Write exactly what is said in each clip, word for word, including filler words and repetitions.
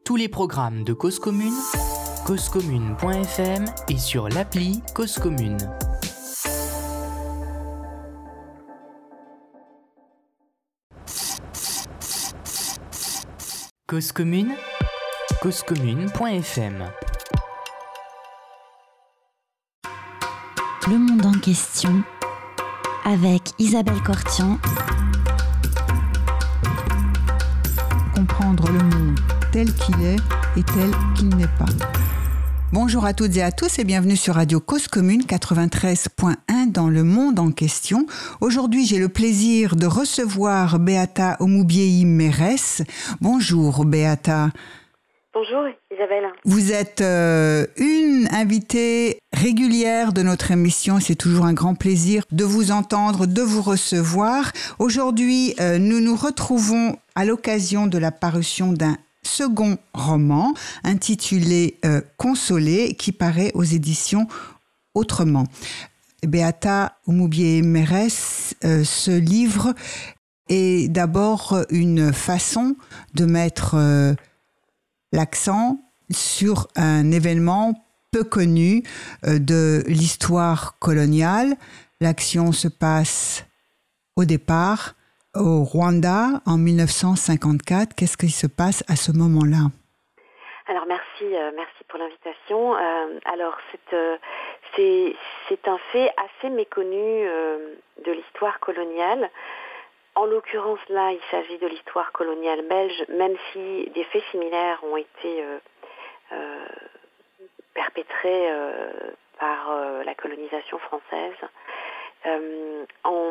Tous les programmes de Cause Commune, cause commune point f m et sur l'appli Cause Commune. Cause Commune, cause commune point f m. Le monde en question avec Isabelle Cortian. Comprendre le monde tel qu'il est et tel qu'il n'est pas. Bonjour à toutes et à tous et bienvenue sur Radio Cause Commune quatre-vingt-treize point un dans le monde en question. Aujourd'hui, j'ai le plaisir de recevoir Beata Omoubieyi-Mérès. Bonjour Beata. Bonjour Isabelle. Vous êtes euh, une invitée régulière de notre émission. C'est toujours un grand plaisir de vous entendre, de vous recevoir. Aujourd'hui, euh, nous nous retrouvons à l'occasion de la parution d'un second roman intitulé euh, « Consolé » qui paraît aux éditions Autrement. Beata Omoubieyi-Mérès, euh, ce livre est d'abord une façon de mettre euh, l'accent sur un événement peu connu euh, de l'histoire coloniale. L'action se passe au départ au Rwanda en mille neuf cent cinquante-quatre. Qu'est-ce qui se passe à ce moment-là ? Alors merci, euh, merci pour l'invitation. Euh, alors c'est, euh, c'est, c'est un fait assez méconnu euh, de l'histoire coloniale. En l'occurrence là, il s'agit de l'histoire coloniale belge, même si des faits similaires ont été euh, euh, perpétrés euh, par euh, la colonisation française. Euh, en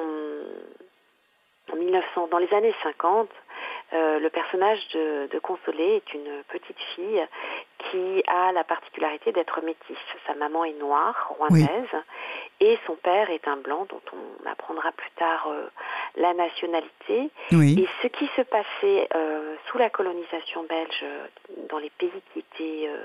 En mille neuf cents, dans les années cinquante, euh, le personnage de, de Consolé est une petite fille qui a la particularité d'être métisse. Sa maman est noire, rwandaise, oui. Et son père est un blanc dont on apprendra plus tard euh, la nationalité. Oui. Et ce qui se passait euh, sous la colonisation belge dans les pays qui étaient euh,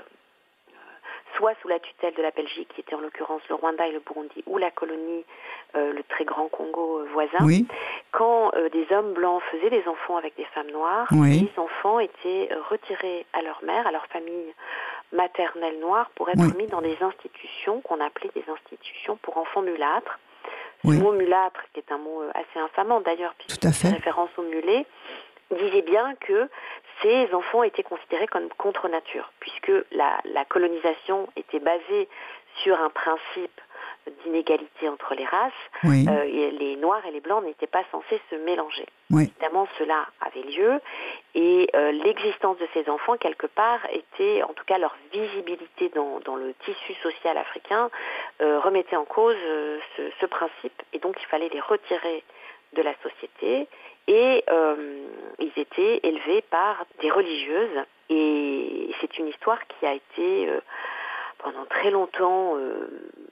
soit sous la tutelle de la Belgique, qui était en l'occurrence le Rwanda et le Burundi, ou la colonie, euh, le très grand Congo euh, voisin, oui. Quand euh, des hommes blancs faisaient des enfants avec des femmes noires, oui. Les enfants étaient euh, retirés à leur mère, à leur famille maternelle noire, pour être oui. mis dans des institutions qu'on appelait des institutions pour enfants mulâtres. Ce oui. mot mulâtre, qui est un mot assez infamant d'ailleurs, puisqu'il fait référence au mulet, disait bien que ces enfants étaient considérés comme contre nature, puisque la, la colonisation était basée sur un principe d'inégalité entre les races. Oui. Euh, et les noirs et les blancs n'étaient pas censés se mélanger. Oui. Évidemment, cela avait lieu, et euh, l'existence de ces enfants, quelque part, était, en tout cas leur visibilité dans, dans le tissu social africain, euh, remettait en cause euh, ce, ce principe, et donc il fallait les retirer de la société, et euh, ils étaient élevés par des religieuses, et c'est une histoire qui a été euh, pendant très longtemps euh,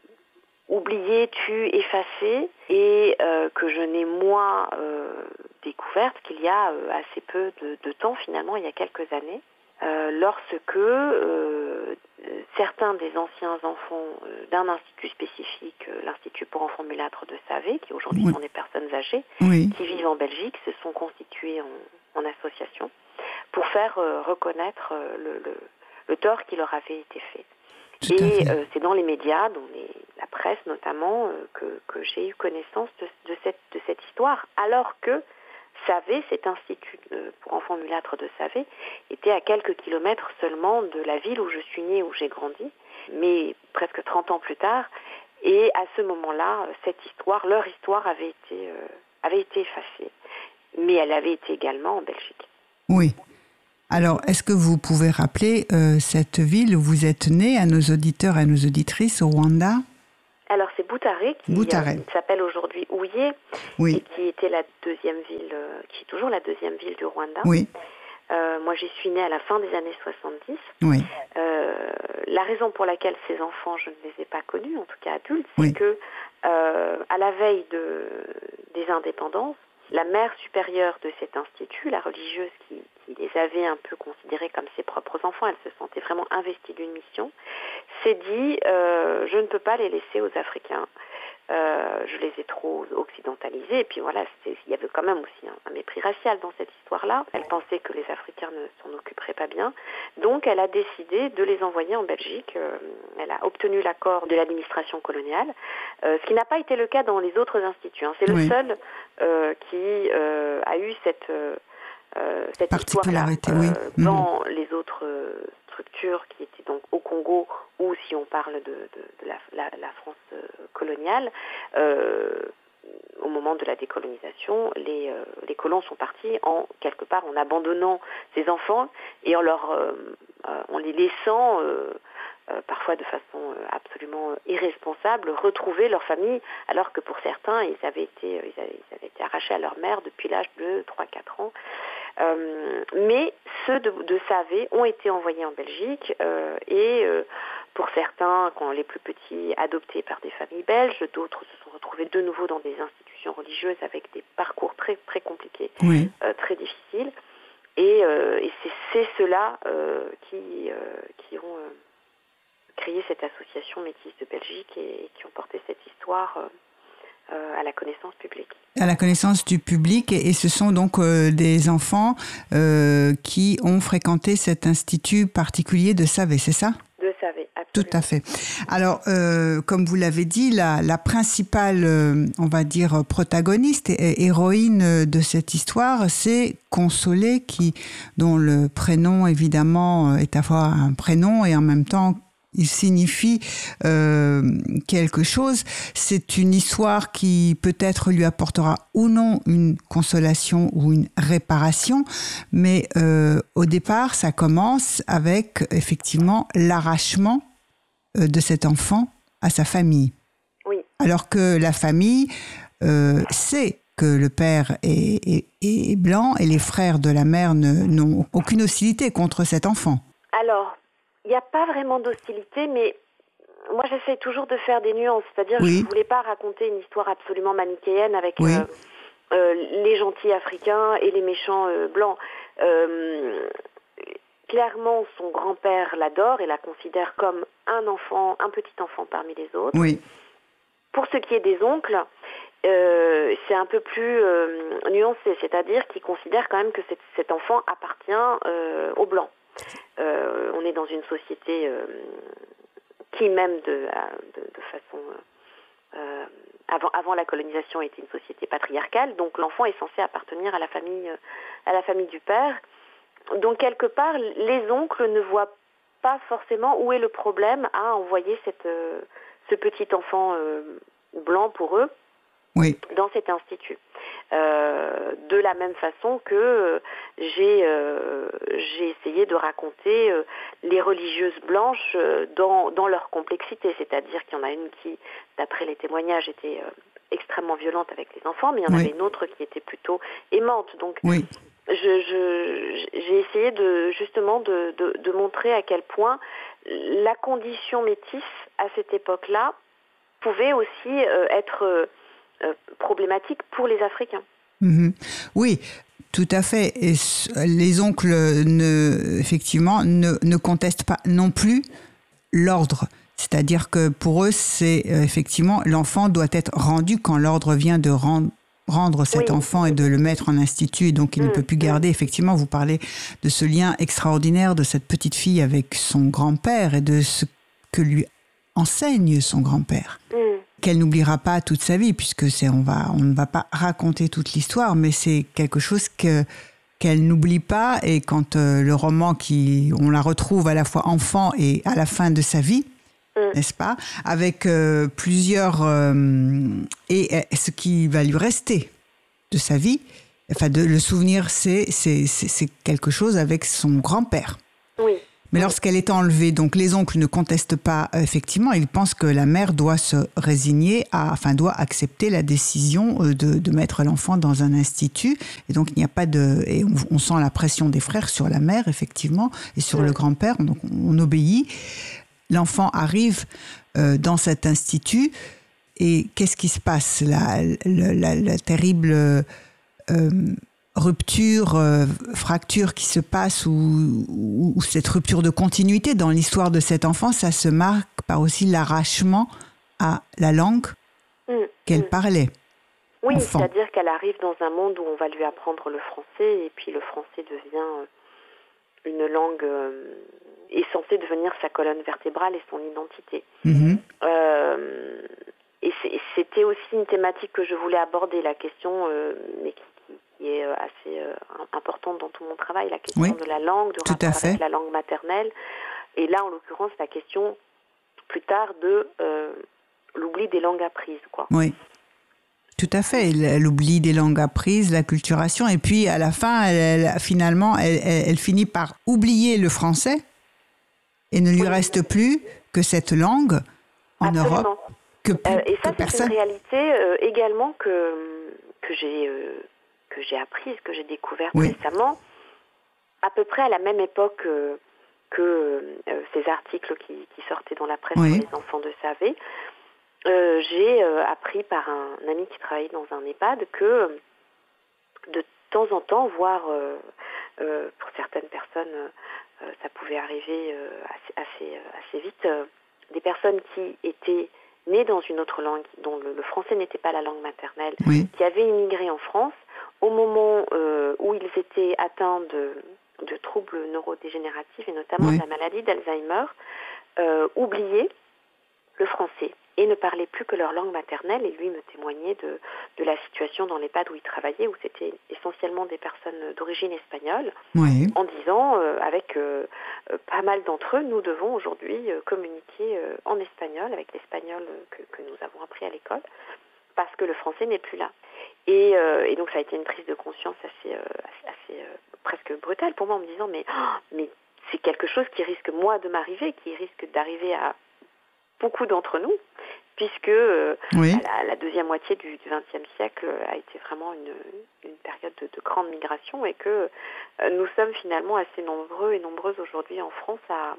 oubliée, tue, effacée, et euh, que je n'ai moi euh, découverte qu'il y a euh, assez peu de, de temps, finalement, il y a quelques années, euh, lorsque euh, certains des anciens enfants euh, d'un institut spécifique, euh, l'Institut pour enfants mulâtres de Savé, qui aujourd'hui oui. sont des personnes âgées, oui. qui vivent en Belgique, se sont constitués en, en association pour faire euh, reconnaître euh, le, le, le tort qui leur avait été fait. Tout Et euh, c'est dans les médias, dans les, la presse notamment, euh, que, que j'ai eu connaissance de, de, cette, de cette histoire, alors que Savé, cet institut pour enfants mulâtres de Savé, était à quelques kilomètres seulement de la ville où je suis née, où j'ai grandi, mais presque trente ans plus tard. Et à ce moment-là, cette histoire, leur histoire avait été, euh, avait été effacée. Mais elle avait été également en Belgique. Oui. Alors, est-ce que vous pouvez rappeler euh, cette ville où vous êtes née à nos auditeurs et à nos auditrices au Rwanda ? Alors c'est Butare, qui, Butare. Euh, qui s'appelle aujourd'hui Ouye, oui. Et qui était la deuxième ville, euh, qui est toujours la deuxième ville du Rwanda. Oui. Euh, moi j'y suis née à la fin des années soixante-dix. Oui. Euh, la raison pour laquelle ces enfants, je ne les ai pas connus, en tout cas adultes, c'est oui. que euh, à la veille de, des indépendances, la mère supérieure de cet institut, la religieuse qui, qui les avait un peu considérés comme ses propres enfants, elle se sentait vraiment investie d'une mission, s'est dit euh, « je ne peux pas les laisser aux Africains, Euh, je les ai trop occidentalisés. Et puis voilà, c'était, il y avait quand même aussi un, un mépris racial dans cette histoire-là. Elle pensait que les Africains ne s'en occuperaient pas bien. Donc elle a décidé de les envoyer en Belgique. Euh, elle a obtenu l'accord de l'administration coloniale, euh, ce qui n'a pas été le cas dans les autres instituts. Hein. C'est le oui. seul euh, qui euh, a eu cette, euh, cette histoire-là. Euh, oui. Dans mmh. les autres euh, structures qui étaient donc au Congo, ou si on parle de, de, de la, la, la France euh, coloniale, euh, au moment de la décolonisation, les, euh, les colons sont partis en quelque part en abandonnant ces enfants et en leur euh, euh, en les laissant euh, euh, parfois de façon euh, absolument irresponsable retrouver leur famille, alors que pour certains ils avaient été ils avaient, ils avaient été arrachés à leur mère depuis l'âge de trois à quatre ans. Euh, mais ceux de, de Savé ont été envoyés en Belgique euh, et euh, pour certains, quand les plus petits, adoptés par des familles belges, d'autres se sont retrouvés de nouveau dans des institutions religieuses avec des parcours très très compliqués, oui. euh, très difficiles. Et, euh, et c'est, c'est ceux-là euh, qui, euh, qui ont euh, créé cette association Métis de Belgique et, et qui ont porté cette histoire euh, Euh, à la connaissance publique. À la connaissance du public, et, et ce sont donc euh, des enfants euh, qui ont fréquenté cet institut particulier de Savé, c'est ça ? De Savé, absolument. Tout à fait. Alors, euh, comme vous l'avez dit, la, la principale, euh, on va dire, protagoniste et héroïne de cette histoire, c'est Consolée, qui, dont le prénom, évidemment, est à la fois un prénom et en même temps il signifie euh, quelque chose. C'est une histoire qui peut-être lui apportera ou non une consolation ou une réparation, mais euh, au départ, ça commence avec effectivement l'arrachement euh, de cet enfant à sa famille. Oui. Alors que la famille euh, sait que le père est, est, est blanc et les frères de la mère ne, n'ont aucune hostilité contre cet enfant. Alors, il n'y a pas vraiment d'hostilité, mais moi j'essaie toujours de faire des nuances. C'est-à-dire oui. que je ne voulais pas raconter une histoire absolument manichéenne avec oui. euh, euh, les gentils africains et les méchants euh, blancs. Euh, clairement, son grand-père l'adore et la considère comme un enfant, un petit enfant parmi les autres. Oui. Pour ce qui est des oncles, euh, c'est un peu plus euh, nuancé, c'est-à-dire qu'ils considèrent quand même que cet, cet enfant appartient euh, aux blancs. Euh, on est dans une société euh, qui même de, de, de façon euh, avant, avant la colonisation était une société patriarcale, donc l'enfant est censé appartenir à la famille à la famille du père. Donc quelque part les oncles ne voient pas forcément où est le problème à envoyer cette, euh, ce petit enfant euh, blanc pour eux oui. dans cet institut. Euh, de la même façon que euh, j'ai, euh, j'ai essayé de raconter euh, les religieuses blanches euh, dans, dans leur complexité, c'est-à-dire qu'il y en a une qui, d'après les témoignages, était euh, extrêmement violente avec les enfants, mais il y en oui. avait une autre qui était plutôt aimante. Donc, oui. je, je, j'ai essayé de, justement de, de, de montrer à quel point la condition métisse à cette époque-là pouvait aussi euh, être euh, Euh, problématique pour les Africains. Mmh. Oui, tout à fait. Et les oncles, ne, effectivement, ne, ne contestent pas non plus l'ordre. C'est-à-dire que pour eux, c'est effectivement, l'enfant doit être rendu quand l'ordre vient de rendre, rendre cet oui. enfant et de le mettre en institut. Donc, il mmh. ne peut plus garder. Effectivement, vous parlez de ce lien extraordinaire de cette petite fille avec son grand-père et de ce que lui enseigne son grand-père. Mmh. Qu'elle n'oubliera pas toute sa vie, puisque c'est, on, va, on ne va pas raconter toute l'histoire, mais c'est quelque chose que, qu'elle n'oublie pas. Et quand euh, le roman, qui, on la retrouve à la fois enfant et à la fin de sa vie, mmh. n'est-ce pas, avec euh, plusieurs... Euh, et, et ce qui va lui rester de sa vie, enfin, de, le souvenir, c'est, c'est, c'est, c'est quelque chose avec son grand-père. Oui. Mais lorsqu'elle est enlevée, donc les oncles ne contestent pas, effectivement, ils pensent que la mère doit se résigner, à, enfin doit accepter la décision de, de mettre l'enfant dans un institut. Et donc il n'y a pas de, et on, on sent la pression des frères sur la mère, effectivement, et sur oui. le grand-père. Donc on, on obéit. L'enfant arrive euh, dans cet institut, et qu'est-ce qui se passe ? La, la, la, la terrible euh, rupture, euh, fracture qui se passe, ou, ou, ou cette rupture de continuité dans l'histoire de cet enfant, ça se marque par aussi l'arrachement à la langue mmh, qu'elle mmh. parlait. Oui, enfant. c'est-à-dire qu'elle arrive dans un monde où on va lui apprendre le français et puis le français devient une langue euh, est censée devenir sa colonne vertébrale et son identité. Mm-hmm. Euh, et c'était aussi une thématique que je voulais aborder, la question, euh, mais qui, qui est assez euh, importante dans tout mon travail, la question oui, de la langue, de tout rapport à fait. avec la langue maternelle. Et là, en l'occurrence, la question plus tard de euh, l'oubli des langues apprises, quoi. Oui. Tout à fait. Elle, elle oublie des langues apprises, la culturation, et puis à la fin, elle, elle, finalement, elle, elle, elle finit par oublier le français et ne lui oui. reste plus que cette langue en Absolument. Europe que plus euh, et ça, que personne. C'est une réalité euh, également que que j'ai euh, que j'ai apprise, que j'ai découverte oui. récemment, à peu près à la même époque euh, que euh, ces articles qui, qui sortaient dans la presse oui. sur les enfants de Save. Euh, j'ai euh, appris par un, un ami qui travaillait dans un EHPAD que euh, de temps en temps, voire euh, euh, pour certaines personnes, euh, ça pouvait arriver euh, assez, assez, assez vite, euh, des personnes qui étaient nées dans une autre langue, dont le, le français n'était pas la langue maternelle, oui. qui avaient immigré en France, au moment euh, où ils étaient atteints de, de troubles neurodégénératifs, et notamment oui. de la maladie d'Alzheimer, euh, oubliaient le français et ne parlaient plus que leur langue maternelle. Et lui me témoignait de, de la situation dans l'EHPAD où il travaillait, où c'était essentiellement des personnes d'origine espagnole, oui. en disant, euh, avec euh, pas mal d'entre eux, nous devons aujourd'hui euh, communiquer euh, en espagnol, avec l'espagnol que, que nous avons appris à l'école, parce que le français n'est plus là. Et, euh, et donc ça a été une prise de conscience assez, euh, assez, assez euh, presque brutale pour moi, en me disant, mais, oh, mais c'est quelque chose qui risque, moi, de m'arriver, qui risque d'arriver à beaucoup d'entre nous, puisque euh, oui. la, la deuxième moitié du vingtième siècle a été vraiment une, une période de, de grande migration et que euh, nous sommes finalement assez nombreux et nombreuses aujourd'hui en France à,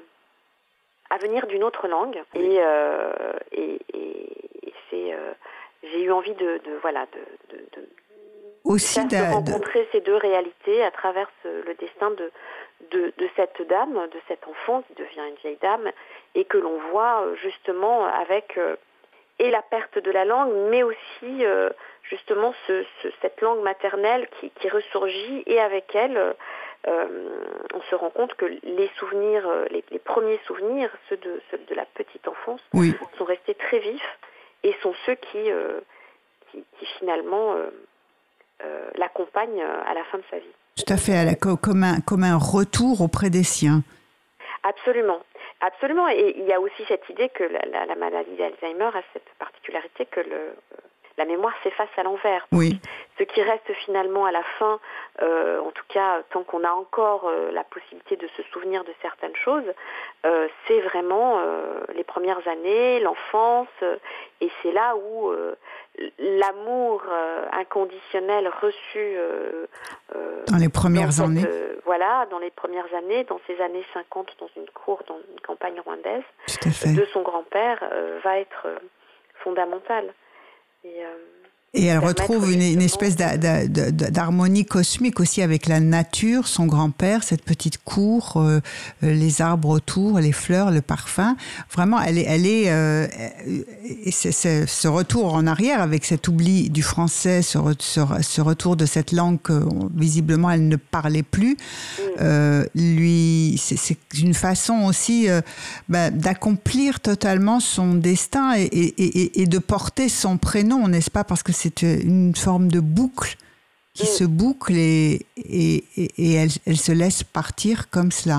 à venir d'une autre langue. Et, euh, et, et, et c'est, euh, j'ai eu envie de, de voilà, de, de, de, Aussi de, de rencontrer de... ces deux réalités à travers ce, le destin de De, de cette dame, de cet enfant qui devient une vieille dame, et que l'on voit justement avec euh, et la perte de la langue, mais aussi euh, justement ce, ce, cette langue maternelle qui, qui ressurgit, et avec elle, euh, on se rend compte que les souvenirs, les, les premiers souvenirs, ceux de, ceux de la petite enfance, oui. sont restés très vifs et sont ceux qui, euh, qui, qui finalement euh, euh, l'accompagnent à la fin de sa vie. Tout à fait, comme un, comme un retour auprès des siens. Absolument, absolument. Et il y a aussi cette idée que la, la, la maladie d'Alzheimer a cette particularité que le, la mémoire s'efface à l'envers. Oui. Ce qui reste finalement à la fin, euh, en tout cas tant qu'on a encore euh, la possibilité de se souvenir de certaines choses, euh, c'est vraiment euh, les premières années, l'enfance, euh, et c'est là où euh, l'amour euh, inconditionnel reçu euh, euh, dans les premières dans cette, années, euh, voilà, dans les premières années, dans ces années cinquante, dans une cour, dans une campagne rwandaise, Tout à fait. de son grand-père, euh, va être euh, fondamentale. Et, euh, Et elle retrouve une, une espèce d'a, d'a, d'a, d'harmonie cosmique aussi avec la nature, son grand-père, cette petite cour, euh, les arbres autour, les fleurs, le parfum. Vraiment, elle est, elle est, euh, et c'est, c'est, ce retour en arrière avec cet oubli du français, ce, ce, ce retour de cette langue que visiblement elle ne parlait plus. Euh, lui, c'est, c'est une façon aussi euh, bah, d'accomplir totalement son destin et, et, et, et de porter son prénom, n'est-ce pas? Parce que c'est une forme de boucle qui mmh. se boucle et, et, et, et elle, elle se laisse partir comme cela.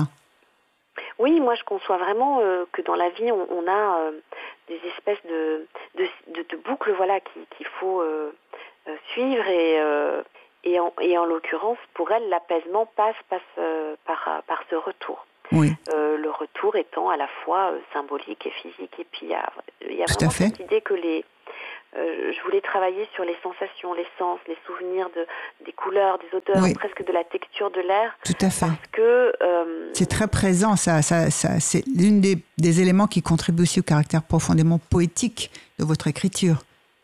Oui, moi je conçois vraiment euh, que dans la vie on, on a euh, des espèces de, de, de, de boucles voilà, qui, qu'il faut euh, euh, suivre et, euh, et, en, et en l'occurrence pour elle l'apaisement passe, passe euh, par, par ce retour. Oui. Euh, le retour étant à la fois euh, symbolique et physique. Et puis il y a, y a Tout vraiment à fait. cette idée que les Euh, je voulais travailler sur les sensations, les sens, les souvenirs de, des couleurs, des odeurs, oui. presque de la texture de l'air. Tout à fait. Parce que, euh... c'est très présent, ça, ça, ça, c'est l'une des, des éléments qui contribue aussi au caractère profondément poétique de votre écriture.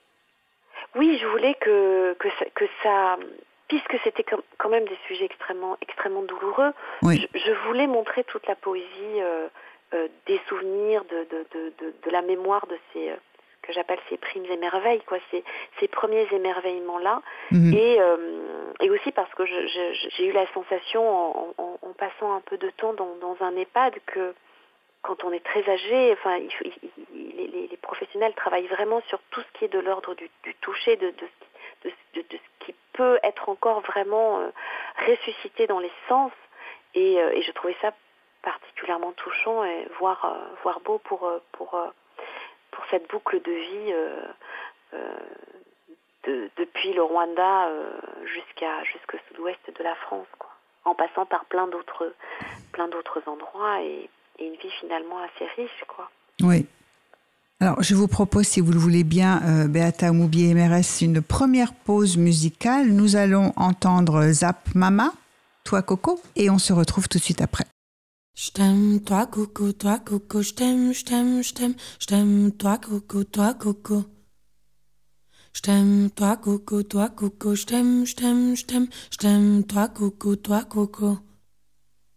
Oui, je voulais que, que, ça, que ça, puisque c'était quand même des sujets extrêmement, extrêmement douloureux, oui. je, je voulais montrer toute la poésie euh, euh, des souvenirs, de, de, de, de, de la mémoire de ces... Euh, que j'appelle ces primes émerveilles, quoi, ces, ces premiers émerveillements-là. Mmh. Et, euh, et aussi parce que je, je, j'ai eu la sensation, en, en, en passant un peu de temps dans, dans un EHPAD, que quand on est très âgé, enfin, il, il, il, les, les professionnels travaillent vraiment sur tout ce qui est de l'ordre du, du toucher, de, de, de, de, de ce qui peut être encore vraiment euh, ressuscité dans les sens. Et, euh, et je trouvais ça particulièrement touchant et voire, euh, voire beau pour, pour, pour cette boucle de vie euh, euh, de, depuis le Rwanda euh, jusqu'à, jusqu'au sud-ouest de la France, quoi, en passant par plein d'autres, plein d'autres endroits et, et une vie finalement assez riche, quoi. Oui. Alors, je vous propose, si vous le voulez bien, euh, Beata Moubié M R S, une première pause musicale. Nous allons entendre Zap Mama, Toi Coco, et on se retrouve tout de suite après. Je t'aime, toi Coco, toi Coco, je t'aime, je t'aime, je t'aime, je t'aime, toi Coco, toi Coco. Je t'aime, toi Coco, toi Coco, je t'aime, je t'aime, je t'aime, je t'aime, toi Coco, toi Coco.